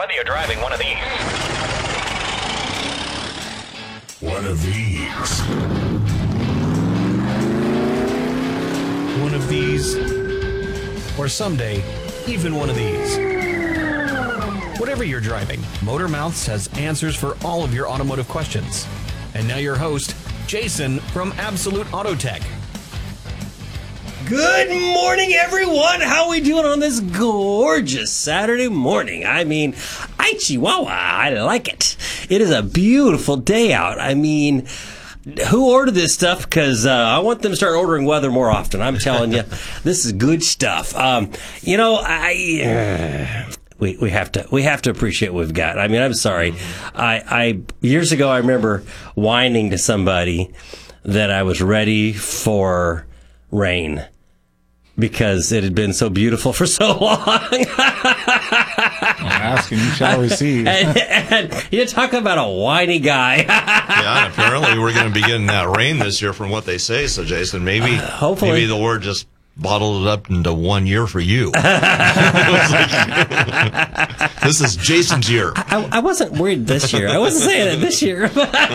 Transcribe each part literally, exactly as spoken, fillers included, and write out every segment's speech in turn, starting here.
Whether you're driving one of these, one of these, one of these, or someday, even one of these. Whatever you're driving, Motor Mouths has answers for all of your automotive questions. And now your host, Jason from Absolute Auto Tech. Good morning, everyone. How are we doing on this gorgeous Saturday morning? I mean, ay chihuahua, I like it. It is a beautiful day out. I mean, who ordered this stuff? Because uh, I want them to start ordering weather more often. I'm telling you, this is good stuff. Um, you know, I... Uh, We we have to we have to appreciate what we've got. I mean, I'm sorry. I, I years ago I remember whining to somebody that I was ready for rain because it had been so beautiful for so long. Ask and you shall receive. and, and you talk about a whiny guy. Yeah, and apparently we're going to be getting that rain this year from what they say. So, Jason, maybe uh, hopefully maybe the Lord just bottled it up into one year for you. This is Jason's year. I, I wasn't worried this year. I wasn't saying it this year.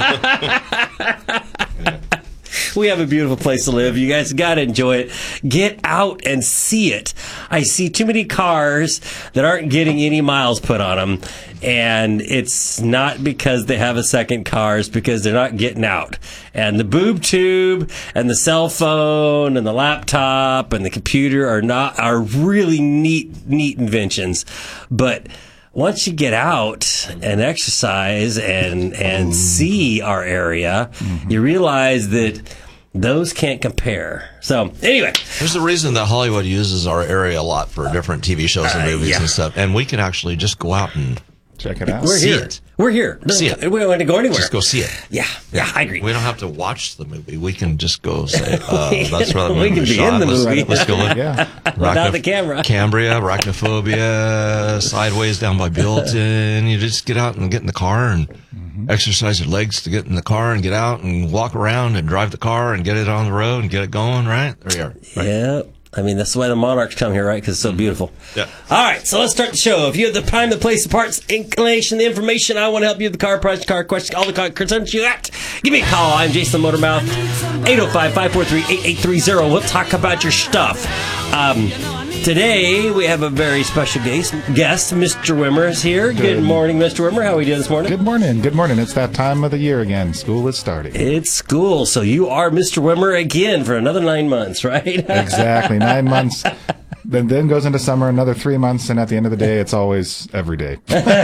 We have a beautiful place to live. You guys got to enjoy it. Get out and see it. I see too many cars that aren't getting any miles put on them. And it's not because they have a second car. It's because they're not getting out. And the boob tube and the cell phone and the laptop and the computer are not are really neat, neat inventions. But once you get out and exercise and and see our area, mm-hmm. you realize that those can't compare. So, anyway. There's a reason that Hollywood uses our area a lot for different T V shows and movies uh, yeah. and stuff. And we can actually just go out and check it out. We're see here. it. We're here. See it. We don't want to go anywhere. Just go see it. Yeah. Yeah, I agree. We don't have to watch the movie. We can just go say, uh, that's where the we movie can be shot. in the let's, movie. Let's go look. Yeah. Without the camera. Cambria, Arachnophobia, Sideways down by Buellton. You just get out and get in the car and mm-hmm. exercise your legs to get in the car and get out and walk around and drive the car and get it on the road and get it going, right? There you are. Right? Yeah. I mean, that's why the Monarchs come here, right? Because it's so beautiful. Yeah. All right, so let's start the show. If you have the time, the place, the parts, inclination, the information, I want to help you with the car price, car question, all the car concerns you got. Give me a call. I'm Jason Motormouth, eight oh five, five four three, eight eight three oh. We'll talk about your stuff. Um, today, we have a very special guest. guest Mister Wimmer is here. Good, Good morning, Mister Wimmer. How are we doing this morning? Good morning. Good morning. It's that time of the year again. School is starting. It's school, so you are Mister Wimmer again for another nine months, right? Exactly. Nine months. Then then goes into summer, another three months, and at the end of the day, it's always every day.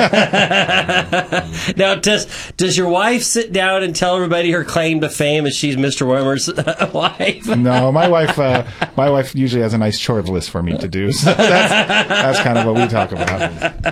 Now, does does your wife sit down and tell everybody her claim to fame is she's Mister Wimmer's wife? No, my wife uh, my wife usually has a nice chores list for me to do, so that's, that's kind of what we talk about.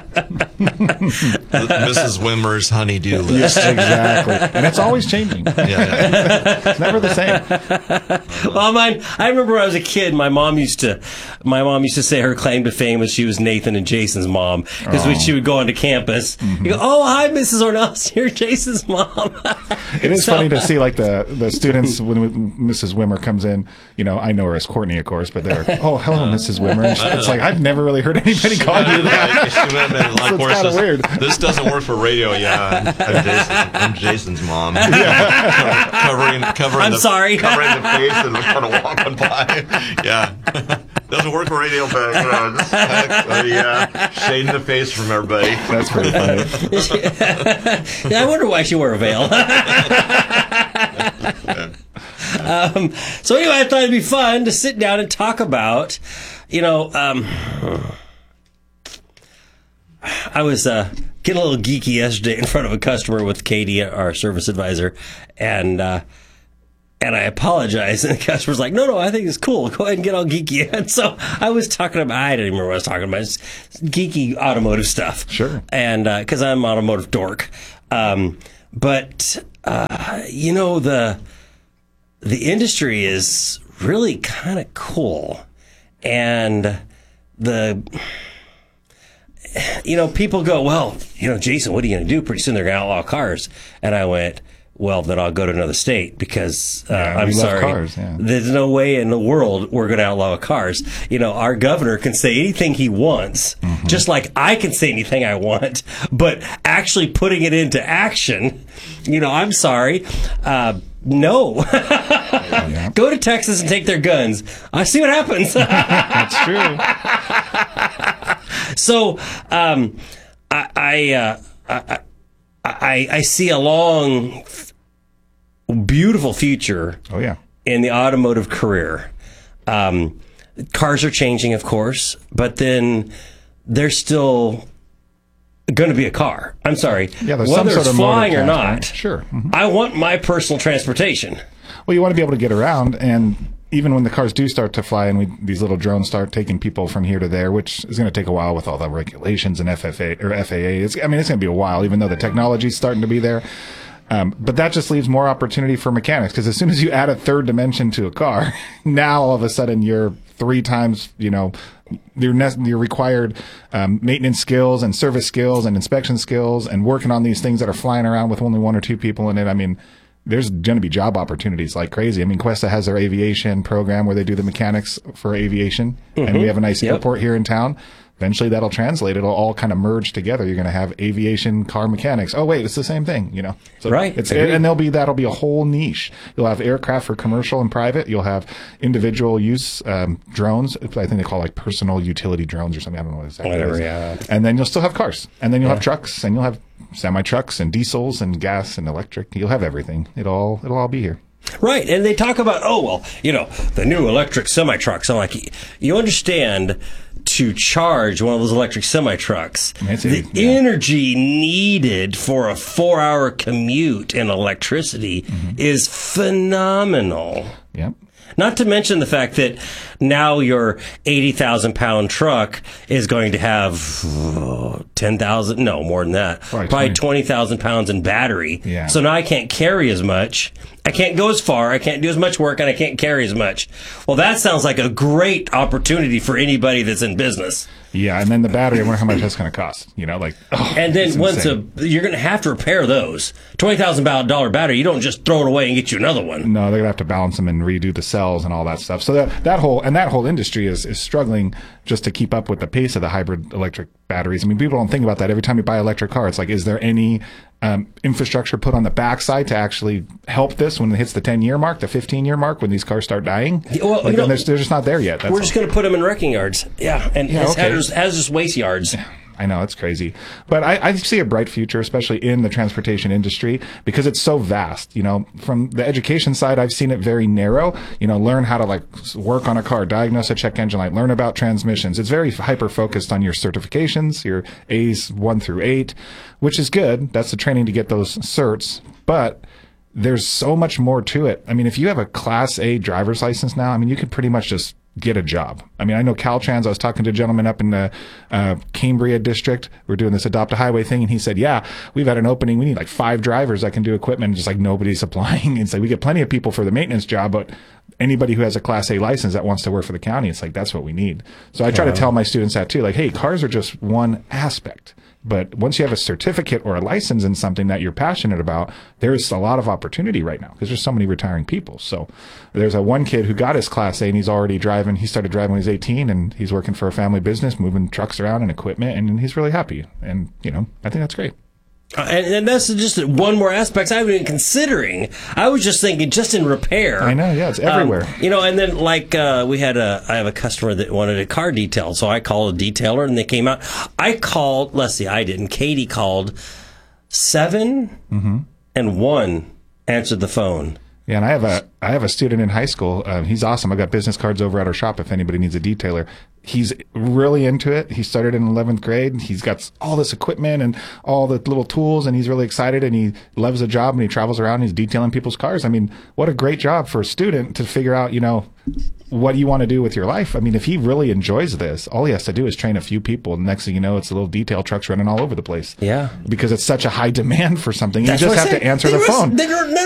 Missus Wimmer's honey-do list. Yes, exactly. And it's always changing. Yeah, yeah. It's never the same. Well, mine, I remember when I was a kid, my mom used to, my mom used to say her claim to fame was she was Nathan and Jason's mom. Because when she would go onto campus, mm-hmm. you go, oh, hi, Missus Ornelas, you're Jason's mom. It is so, funny to see, like, the, the students, when Missus Wimmer comes in, you know, I know her as Courtney, of course, but they're, oh, hello, Missus Wimmer. And she, it's like, I've never really heard anybody call you that. She went in, like, So it's kind of weird. This doesn't work for radio. Yeah, I'm, Jason, I'm Jason's mom. Yeah. covering, covering. I'm the, sorry. Covering the face and kind of walking by. Yeah, doesn't work for radio, but uh, just, uh, yeah, shading the face from everybody. That's pretty funny. Yeah, I wonder why she wore a veil. um, so anyway, I thought it'd be fun to sit down and talk about, you know. Um, I was uh, getting a little geeky yesterday in front of a customer with Katie, our service advisor, and uh, and I apologized. And the customer's like, no, no, I think it's cool. Go ahead and get all geeky. And so I was talking about, I don't even remember what I was talking about, just geeky automotive stuff. Sure. And because uh, I'm an automotive dork. Um, but, uh, you know, the the industry is really kind of cool. And the... You know, people go, well, you know, Jason, what are you going to do? Pretty soon they're going to outlaw cars. And I went, well, then I'll go to another state because uh, Yeah, I'm we love sorry. cars, yeah. There's no way in the world we're going to outlaw cars. You know, our governor can say anything he wants, Mm-hmm. just like I can say anything I want, but actually putting it into action, you know, I'm sorry. Uh, no. Go to Texas and take their guns. I see what happens. That's true. So, um, I, I, uh, I, I, I see a long, beautiful future Oh, yeah. in the automotive career. Um, cars are changing, of course, but then there's still going to be a car. I'm sorry. Yeah, there's whether some sort it's of motor flying or transport. not. Sure. Mhm. I want my personal transportation. Well, you want to be able to get around, and even when the cars do start to fly and we, these little drones start taking people from here to there, which is going to take a while with all the regulations and F F A or F A A. It's, I mean, it's going to be a while, even though the technology's starting to be there. Um, but that just leaves more opportunity for mechanics, because as soon as you add a third dimension to a car, now all of a sudden you're three times, you know, your ne- your required um, maintenance skills and service skills and inspection skills and working on these things that are flying around with only one or two people in it. I mean, there's going to be job opportunities like crazy. I mean, Questa has their aviation program where they do the mechanics for aviation, and we have a nice Yep. airport here in town. Eventually that'll translate. It'll all kind of merge together. You're going to have aviation car mechanics. Oh, wait, it's the same thing, you know? So Right. It's, Agreed. and there'll be, that'll be a whole niche. You'll have aircraft for commercial and private. You'll have individual use, um, drones. I think they call like personal utility drones or something. I don't know what exactly Whatever, it is. yeah. And then you'll still have cars. And then you'll have trucks, and you'll have semi trucks and diesels and gas and electric. You'll have everything. It'll all, it'll all be here. Right. And they talk about, oh, well, you know, the new electric semi trucks. I'm like, you understand to charge one of those electric semi trucks, That's the it, yeah. energy needed for a four hour commute in electricity Mm-hmm. is phenomenal. Yep. Not to mention the fact that now your eighty thousand pound truck is going to have oh, ten thousand, no, more than that, Probably probably twenty. twenty thousand pounds in battery. Yeah. So now I can't carry as much. I can't go as far. I can't do as much work, and I can't carry as much. Well, that sounds like a great opportunity for anybody that's in business. Yeah. And then the battery, I wonder how much that's going to cost. You know, like, oh, And it's then once a, insane. you're going to have to repair those. twenty thousand dollar battery, you don't just throw it away and get you another one. No, they're gonna have to balance them and redo the cells and all that stuff. So that that whole and that whole industry is is struggling just to keep up with the pace of the hybrid electric batteries. I mean, people don't think about that. Every time you buy an electric car, it's like, is there any um, infrastructure put on the backside to actually help this when it hits the ten year mark, the fifteen year mark, when these cars start dying? Well, like, you know, they're, they're just not there yet. That's We're just going to put them in wrecking yards. Yeah. And Yeah, as okay. hazardous, hazardous waste yards. I know, it's crazy. But I, I see a bright future, especially in the transportation industry, because it's so vast. You know, from the education side, I've seen it very narrow. You know, learn how to like s- work on a car, diagnose a check engine light, learn about transmissions. It's very hyper focused on your certifications, your A's one through eight, which is good. That's the training to get those certs. But there's so much more to it. I mean, if you have a Class A driver's license now, I mean, you could pretty much just get a job. I mean, I know Caltrans, I was talking to a gentleman up in the uh, Cambria district. We're doing this Adopt a Highway thing, and he said, yeah, we've had an opening. We need like five drivers that can do equipment, and just like nobody's applying. It's like, we get plenty of people for the maintenance job, but anybody who has a Class A license that wants to work for the county, it's like, that's what we need. So I try to tell my students that too. Like, hey, cars are just one aspect. But once you have a certificate or a license in something that you're passionate about, there's a lot of opportunity right now because there's so many retiring people. So there's a one kid who got his Class A and he's already driving. He started driving when he was eighteen, and he's working for a family business, moving trucks around and equipment, and he's really happy. And, you know, I think that's great. Uh, and, and that's just one more aspect I haven't even considering. I was just thinking just in repair. I know, yeah, it's everywhere. Um, you know, and then like uh, we had a, I have a customer that wanted a car detailed, so I called a detailer and they came out. I called, let's see, I didn't. Katie called seven Mm-hmm. and one answered the phone. Yeah, and I have a I have a student in high school. Um, he's awesome. I've got business cards over at our shop if anybody needs a detailer. He's really into it. He started in eleventh grade. He's got all this equipment and all the little tools, and he's really excited, and he loves the job, and he travels around and he's detailing people's cars. I mean, what a great job for a student to figure out, you know, what you want to do with your life. I mean, if he really enjoys this, all he has to do is train a few people. And next thing you know, it's a little detail trucks running all over the place. Yeah. Because it's such a high demand for something. That's you just what I have said. to answer They the were- phone. they were-